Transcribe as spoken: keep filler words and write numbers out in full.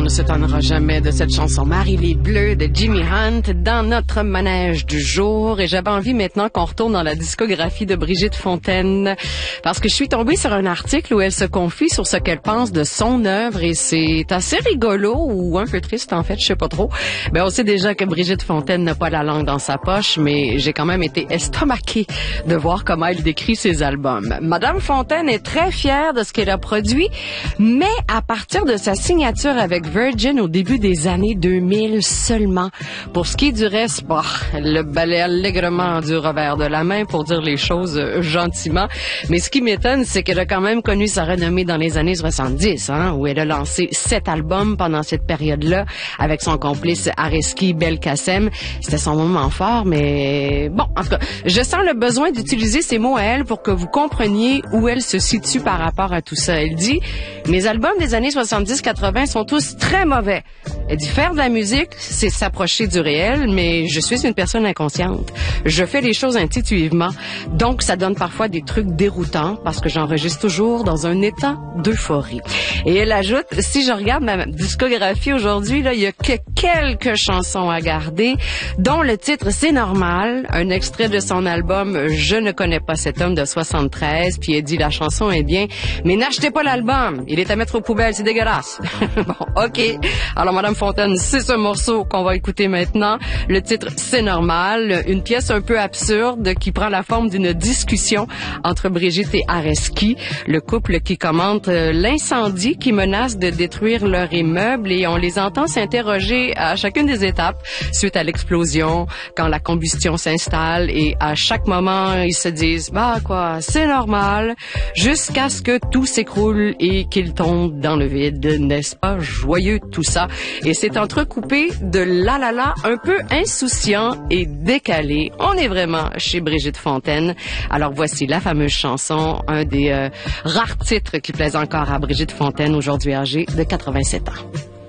ne s'étonnera jamais de cette chanson Marie les Bleus de Jimmy Hunt dans notre manège du jour. Et j'avais envie maintenant qu'on retourne dans la discographie de Brigitte Fontaine parce que je suis tombée sur un article où elle se confie sur ce qu'elle pense de son œuvre et c'est assez rigolo ou un peu triste en fait, je sais pas trop. Ben, on sait déjà que Brigitte Fontaine n'a pas la langue dans sa poche, mais j'ai quand même été estomaquée de voir comment elle décrit ses albums. Madame Fontaine est très fière de ce qu'elle a produit, mais à partir de sa signature avec Virgin au début des années deux mille seulement. Pour ce qui est du reste, bah, le balai allègrement du revers de la main pour dire les choses euh, gentiment. Mais ce qui m'étonne, c'est qu'elle a quand même connu sa renommée dans les années soixante-dix, hein, où elle a lancé sept albums pendant cette période-là avec son complice Areski Belkacem. C'était son moment fort, mais bon, en tout cas, je sens le besoin d'utiliser ces mots à elle pour que vous compreniez où elle se situe par rapport à tout ça. Elle dit, mes albums des années soixante-dix quatre-vingt sont tous très mauvais. Elle dit, faire de la musique, c'est s'approcher du réel, mais je suis une personne inconsciente. Je fais les choses intuitivement, donc ça donne parfois des trucs déroutants parce que j'enregistre toujours dans un état d'euphorie. Et elle ajoute, si je regarde ma discographie aujourd'hui, là, il y a que quelques chansons à garder, dont le titre C'est normal, un extrait de son album Je ne connais pas cet homme de soixante-treize, puis elle dit la chanson est bien, mais n'achetez pas l'album, il est à mettre aux poubelles, c'est dégueulasse. Bon, ok. Alors Madame Fontaine, c'est ce morceau qu'on va écouter maintenant. Le titre C'est normal, une pièce un peu absurde qui prend la forme d'une discussion entre Brigitte et Areski, le couple qui commente l'incendie qui menace de détruire leur immeuble et on les entend s'interroger à chacune des étapes suite à l'explosion, quand la combustion s'installe et à chaque moment ils se disent bah quoi, c'est normal, jusqu'à ce que tout s'écroule et qu'ils tombent dans le vide. N'est-ce pas joyeux tout ça? Et c'est entrecoupé de la la la un peu insouciant et décalé. On est vraiment chez Brigitte Fontaine. Alors voici la fameuse chanson, un des euh, rares titres qui plaisent encore à Brigitte Fontaine, aujourd'hui âgée de quatre-vingt-sept ans.